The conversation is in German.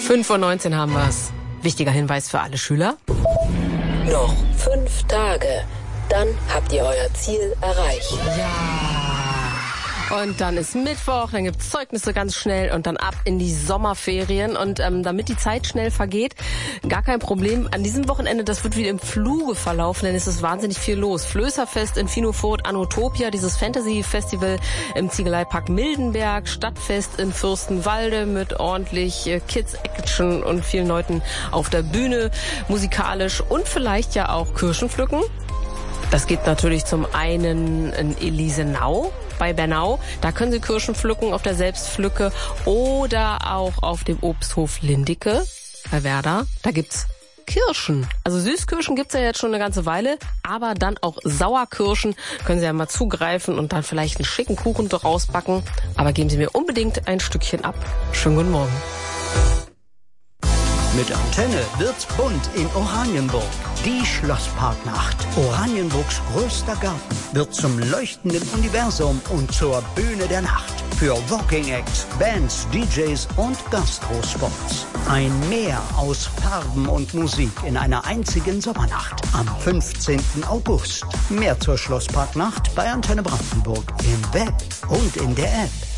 5:19 Uhr haben wir's. Wichtiger Hinweis für alle Schüler. Noch 5 Tage, dann habt ihr euer Ziel erreicht. Ja. Und dann ist Mittwoch, dann gibt's Zeugnisse ganz schnell und dann ab in die Sommerferien. Und damit die Zeit schnell vergeht, gar kein Problem. An diesem Wochenende, das wird wie im Fluge verlaufen, denn es ist wahnsinnig viel los. Flößerfest in Finofurt, Anotopia, dieses Fantasy-Festival im Ziegeleipark Mildenberg, Stadtfest in Fürstenwalde mit ordentlich Kids-Action und vielen Leuten auf der Bühne, musikalisch und vielleicht ja auch Kirschenpflücken. Das geht natürlich zum einen in Elisenau bei Bernau. Da können Sie Kirschen pflücken auf der Selbstpflücke oder auch auf dem Obsthof Lindicke bei Werder. Da gibt's Kirschen. Also Süßkirschen gibt's ja jetzt schon eine ganze Weile, aber dann auch Sauerkirschen. Können Sie ja mal zugreifen und dann vielleicht einen schicken Kuchen daraus backen. Aber geben Sie mir unbedingt ein Stückchen ab. Schönen guten Morgen. Mit Antenne wird's bunt in Oranienburg. Die Schlossparknacht. Oranienburgs größter Garten wird zum leuchtenden Universum und zur Bühne der Nacht. Für Walking Acts, Bands, DJs und Gastrospots. Ein Meer aus Farben und Musik in einer einzigen Sommernacht am 15. August. Mehr zur Schlossparknacht bei Antenne Brandenburg im Web und in der App.